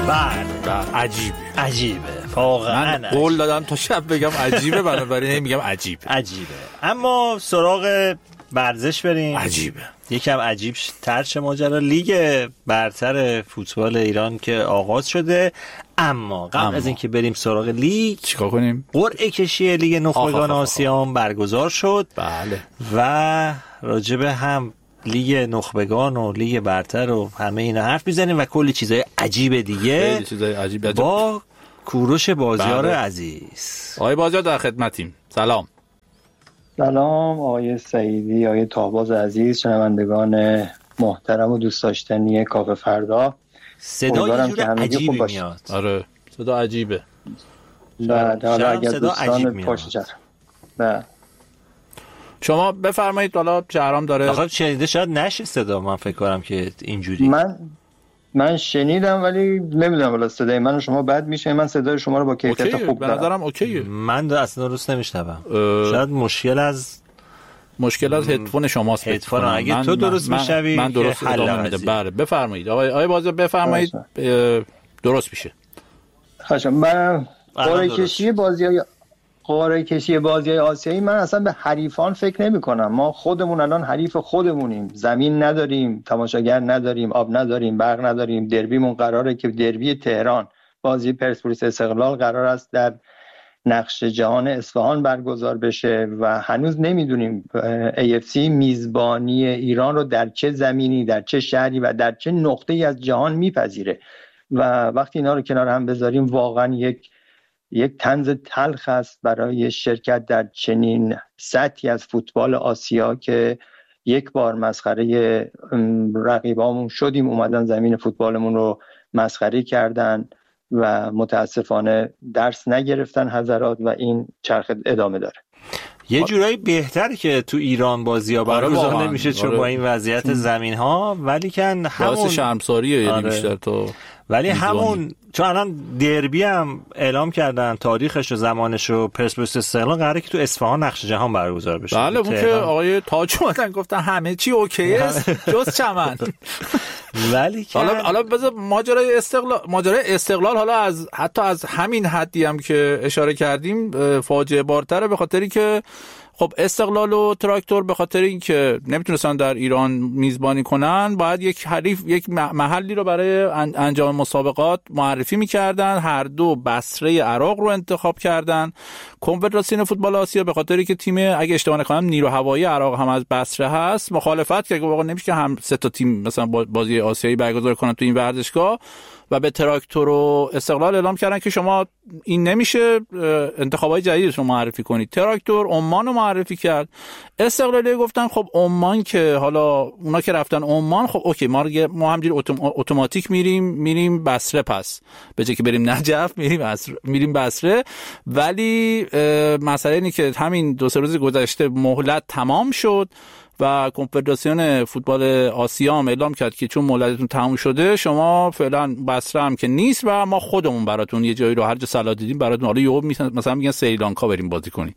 عجیبه واقعا. من قول دادم تا شب بگم عجیبه، بنابراین میگم عجیبه. اما سراغ ورزش بریم. عجیبه. یکم عجیب ترچ ماجرا لیگ برتر فوتبال ایران که آغاز شده، اما قبل از اینکه بریم سراغ لیگ چیکار کنیم؟ قرعه کشی لیگ نخبگان آسیا برگزار شد. بله. و راجبه هم لیگ نخبگان و لیگ برتر و همه اینا حرف میزنیم و کلی چیزای عجیب دیگه با کوروش بازیار عزیز. آقای بازیار در خدمتیم. سلام آقای سعیدی، آقای تاهباز عزیز، شنوندگان محترم و دوست داشتنی کافه فردا. صدا یه جور عجیبی میاد. آره صدا عجیبه. صدا عجیب میاد. شما بفرمایید. حالا شهرام داره آخه شنیده شاید نشه صدا، من فکر کنم که اینجوری من شنیدم ولی نمیدونم والا صدای من و شما بد میشه. من صدای شما رو با کیفیت خوب به نظرم اوکیه. من اصلا درست نمیشنوم. شاید مشکل از هدفون شماست. هدفون اگه تو درست میشوی من درست ادامه میده. بله بفرمایید آقای بازار، بفرمایید. درست میشه. خواهشم. من قرعه کشی بازی‌های آسیایی، من اصلا به حریفان فکر نمی‌کنم. ما خودمون الان حریف خودمونیم. زمین نداریم، تماشاگر نداریم، آب نداریم، برق نداریم. دربیمون قراره که دربی تهران، بازی پرسپولیس استقلال قرار است در نقش جهان اصفهان برگزار بشه و هنوز نمیدونیم AFC میزبانی ایران رو در چه زمینی، در چه شهری و در چه نقطه‌ای از جهان میپذیره. و وقتی اینا رو کنار هم بذاریم، واقعا یک طنز تلخ است برای شرکت در چنین سطحی از فوتبال آسیا که یک بار مسخره رقیبامون شدیم، اومدن زمین فوتبالمون رو مسخره کردن و متاسفانه درس نگرفتن حضرات و این چرخ ادامه داره. یه جورایی بهتره که تو ایران بازی‌ها برگزار نمیشه چون با این وضعیت زمین‌ها، ولی کن همون شرمساریه یعنی بیشتر تو، ولی همون چون الان دربی هم اعلام کردن تاریخش و زمانش و پرسپولیس استقلال قراره که تو اصفهان نقش جهان برگزار بشه. بله اون که آقای تاج اومدن گفتن همه چی اوکی است جز چمن. ولی حالا بذار ماجرای استقلال حالا حتی از همین حدی هم که اشاره کردیم فاجعه بارتره، به خاطری که خب استقلال و تراکتور به خاطر اینکه نمیتونستن در ایران میزبانی کنن باید یک محلی رو برای انجام مسابقات معرفی میکردن. هر دو بصره عراق رو انتخاب کردن. کنفدراسیون فوتبال آسیا به خاطری که تیم اگه اشتباه نکنم نیرو هوایی عراق هم از بصره هست مخالفت کرد که واقعا نمیشه که هم سه تا تیم مثلا بازی آسیایی برگزار کنن تو این ورزشگاه و به تراکتور و استقلال اعلام کردن که شما این نمیشه، انتخابات جدیدش رو معرفی کنید. تراکتور عمان رو معرفی کرد. استقلالی گفتن خب عمان که حالا اونا که رفتن عمان، خب اوکی ما همینجوری اتوماتیک میریم بصره، پس به جای که بریم نجف میریم بصره. ولی مسئله اینه که همین 2-3 روز گذشته مهلت تمام شد و کنفدراسیون فوتبال آسیا هم اعلام کرد که چون مهلتتون تموم شده شما فعلا بصره هم که نیست و ما خودمون براتون یه جایی رو هر جا صلاح دیدیم براتون، حالا یهو مثلا میگن سریلانکا بریم بازی کنیم.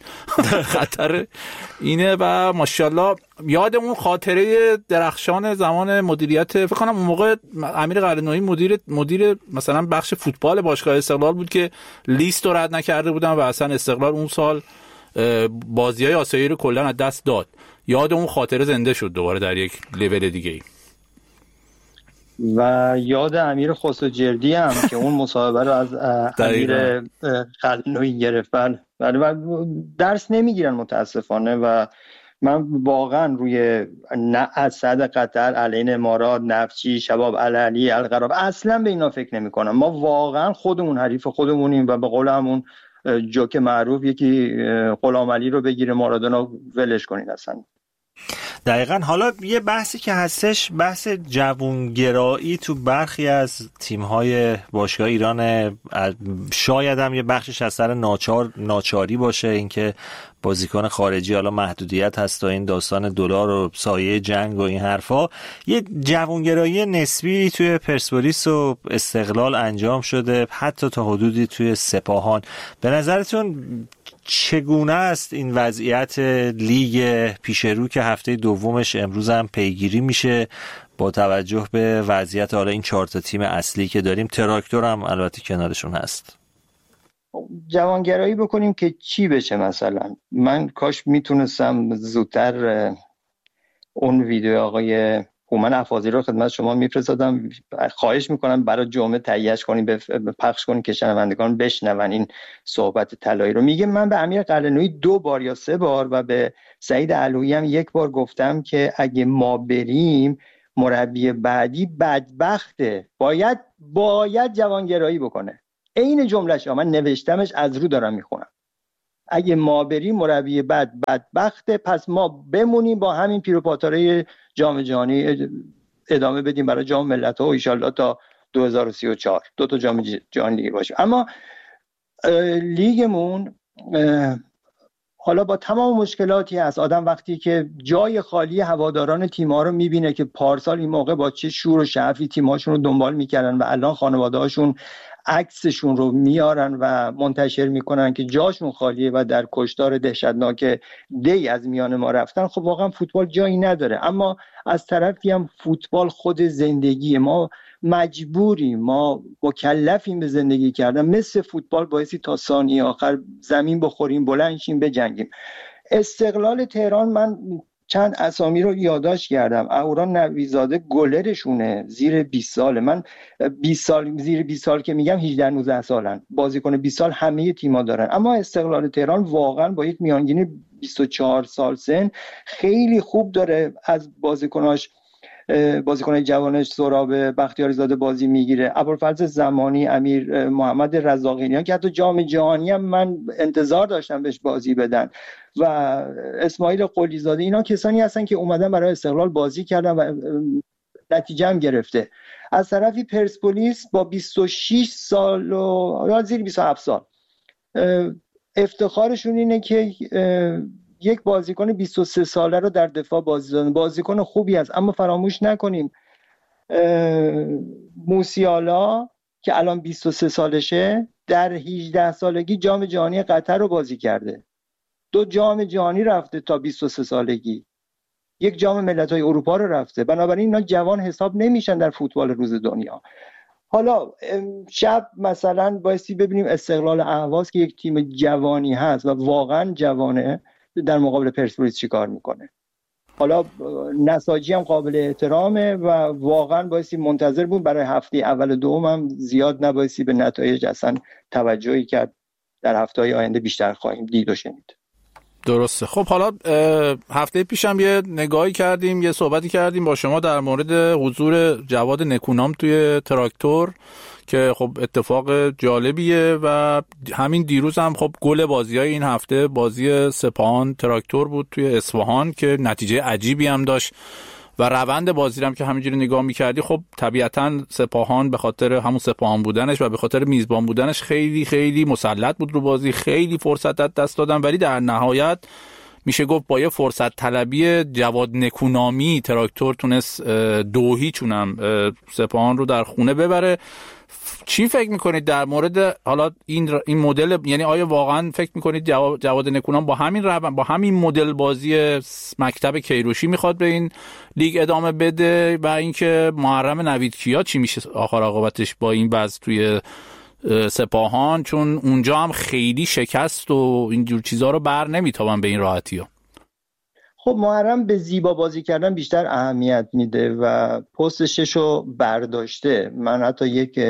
خطر اینه. و ماشاءالله یادمون خاطره درخشان زمان مدیریت، فکر کنم اون موقع امیر قلعه‌نویی مدیر مثلا بخش فوتبال باشگاه استقلال بود که لیست رو رد نکرده بودن و اصلا استقلال اون سال بازی‌های آسیایی رو کلا از دست داد. یاد اون خاطره زنده شد دوباره در یک لول دیگه. و یاد امیر خسروجردی هم که اون مصاحبه رو از امیر قلعه‌نویی گرفت. و درس نمیگیرن متاسفانه. و من واقعا روی اسد قطر علیه امارات، نفچی، شباب العلی، القراب اصلا به اینا فکر نمی کنم. ما واقعا خودمون حریف خودمونیم و به قول همون جوک معروف یکی غلام علی رو بگیره مارادونا ولش کنین اصلا. دقیقاً. حالا یه بحثی که هستش بحث جوانگرایی تو برخی از تیم‌های باشگاه ایران، شاید هم یه بخشش از سر ناچاری باشه، اینکه بازیکن خارجی، حالا محدودیت هست تا این داستان دلار و سایه جنگ و این حرفا، یه جوانگرایی نسبی توی پرسپولیس و استقلال انجام شده، حتی تا حدودی توی سپاهان. به نظرتون چگونه است این وضعیت لیگ پیشرو که هفته دومش امروز هم پیگیری میشه با توجه به وضعیت حالا این 4 تا تیم اصلی که داریم؟ تراکتور هم البته کنارشون هست. جوانگرایی بکنیم که چی بشه؟ مثلا من کاش میتونستم زودتر اون ویدیو آقای هومن افاضی رو خدمت شما میفرستادم. خواهش میکنم برای جمعه تهیهش کنیم، پخش کنیم که شنوندگان بشنون این صحبت طلایی رو. میگه من به امیر قلعه‌نویی 2 بار یا 3 بار و به سعید علویی هم 1 بار گفتم که اگه ما بریم مربی بعدی بدبخته، باید جوانگرایی بکنه. این جملهش من نوشتمش، از رو دارم میخونم. اگه ما بریم مربی بدبخته، پس ما بمونیم با همین پیروپاتاره جام جهانی ادامه بدیم برای جام ملت‌ها و ان شاءالله تا 2034 2 تا جام جهانی دیگه باشه. اما لیگمون حالا با تمام مشکلاتی هست. آدم وقتی که جای خالی هواداران تیم‌ها رو میبینه که پارسال این موقع با چه شور و شعفی تیم‌هاشون رو دنبال میکردن و الان خانواده‌هاشون عکسشون رو میارن و منتشر میکنن که جاشون خالیه و در کشتار دهشتناک دی از میان ما رفتن، خب واقعا فوتبال جایی نداره. اما از طرفی هم فوتبال خود زندگی ما، مجبوریم، ما مکلفیم به زندگی کردن. مثل فوتبال بایستی تا ثانیه آخر زمین بخوریم، بلند شیم، بجنگیم. استقلال تهران، من چند اسامی رو یادداشت کردم. اهورا نویزاده گلرشونه، زیر 20 ساله. من 20 سال، زیر 20 سال که میگم 18 19 سالن. بازیکن 20 سال همه تیم‌ها دارن، اما استقلال تهران واقعا با یک میانگین 24 سال سن خیلی خوب داره از بازیکن جوانش سهراب بختیاری زاده بازی میگیره. ابوالفضل زمانی، امیر محمد رزاقیان که حتی جام جهانی هم من انتظار داشتم بهش بازی بدن، و اسماعیل قلی زاده، اینا کسانی هستن که اومدن برای استقلال بازی کردن و نتیجه هم گرفته. از طرفی پرسپولیس با 26 سال و زیر 27 سال افتخارشون اینه که یک بازیکن 23 ساله رو در دفاع بازی دادن. بازیکن خوبی است، اما فراموش نکنیم موسیالا که الان 23 سالشه در 18 سالگی جام جهانی قطر رو بازی کرده. 2 جام جهانی رفته تا 23 سالگی. 1 جام ملت‌های اروپا رو رفته. بنابراین اینا جوان حساب نمیشن در فوتبال روز دنیا. حالا شب مثلا بایستی ببینیم استقلال اهواز که یک تیم جوانی هست و واقعا جوانه در مقابل پرسپولیس چی کار میکنه. حالا نساجی هم قابل احترامه و واقعا بایستی منتظر بود. برای هفته اول دوم هم زیاد نبایستی به نتایج اصلا توجهی کرد. در هفته‌های آینده بیشتر خواهیم دید و شنید. درسته. خب حالا هفته پیشم یه نگاهی کردیم، یه صحبتی کردیم با شما در مورد حضور جواد نکونام توی تراکتور که خب اتفاق جالبیه و همین دیروز هم خب گل بازی‌های این هفته بازی سپاهان تراکتور بود توی اصفهان که نتیجه عجیبی هم داشت و روند بازی هم که همینجوری نگاه می‌کردی خب طبیعتاً سپاهان به خاطر همون سپاهان بودنش و به خاطر میزبان بودنش خیلی خیلی مسلط بود رو بازی، خیلی فرصت از دست دادن، ولی در نهایت میشه گفت با یه فرصت طلبی جواد نکونامی تراکتور تونست 2-0 هم سپاهان رو در خونه ببره. چی فکر میکنید در مورد حالا این مدل؟ یعنی آیا واقعا فکر میکنید جواد نکونام با همین مدل بازی مکتب کیروشی میخواد به این لیگ ادامه بده و اینکه محرم نویدکیا چی میشه آخر عاقبتش با این وضع توی سپاهان، چون اونجا هم خیلی شکست و اینجور چیزا رو بر نمیتابن به این راحتی‌ها. خب محرم به زیبا بازی کردن بیشتر اهمیت میده و پست 6 رو برداشته. من حتی یک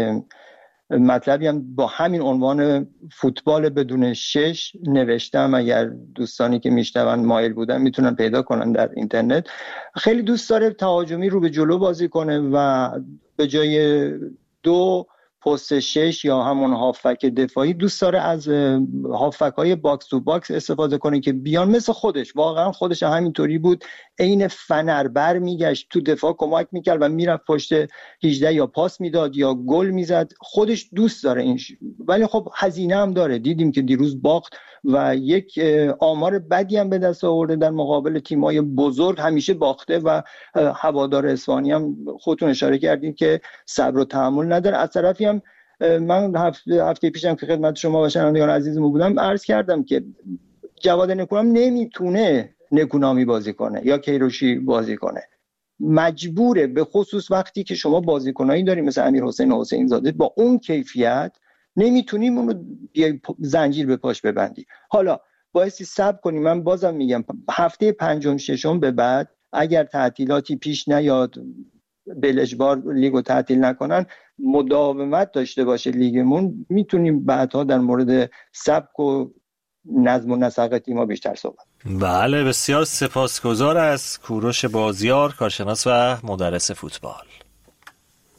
مطلبی هم با همین عنوان فوتبال بدون 6 نوشتم، اگر دوستانی که میشنون مایل بودن میتونن پیدا کنن در اینترنت. خیلی دوست داره تهاجمی رو به جلو بازی کنه و به جای 2 پست 6 یا همون هافک دفاعی دوست داره از هافک‌های باکس تو باکس استفاده کنه که بیان مثل خودش. واقعا خودش همینطوری بود، عین فنر بر میگشت تو دفاع کمک میکرد و میرفت پشت 18 یا پاس میداد یا گل میزد. خودش دوست داره این ولی خب هزینه هم داره. دیدیم که دیروز باخت و یک آمار بدی هم به دست آورده در مقابل تیم‌های بزرگ، همیشه باخته و هوادار اصفهانی هم خودتون اشاره کردین که صبر و تحمل نداره. از طرفی هم من هفته پیشم که خدمت شما و شنوندگان عزیزم بودم عرض کردم که جواد نکونام نمیتونه نکونامی بازی کنه یا کیروشی بازی کنه، مجبوره، به خصوص وقتی که شما بازیکنایی داریم مثل امیرحسین و حسین زاده با اون کیفیت نمیتونیم اونو زنجیر به پاش ببندی. حالا بایستی صبر کنیم. من بازم میگم هفته پنجم ششم به بعد اگر تعطیلاتی پیش نیاد، بالاجبار لیگو تعطیل نکنن، مداومت داشته باشه لیگمون، میتونیم بعدها در مورد سبک و نظم و نسق تیم‌ها بیشتر صحبت. بله، بسیار سپاسگزار از کوروش بازیار، کارشناس و مدرس فوتبال.